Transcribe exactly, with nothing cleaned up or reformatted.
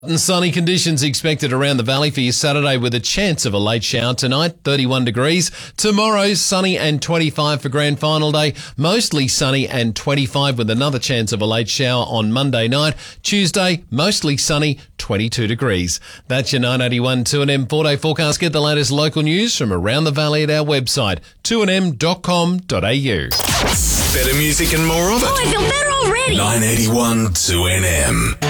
And sunny conditions expected around the valley for your Saturday with a chance of a late shower tonight, thirty-one degrees. Tomorrow, sunny and twenty-five for grand final day. Mostly sunny and twenty-five with another chance of a late shower on Monday night. Tuesday, mostly sunny, twenty-two degrees. That's your nine eighty-one two and M four-day forecast. Get the latest local news from around the valley at our website, two n m dot com dot a u. Better music and more of it. Oh, I feel better already. nine eighty-one two N M.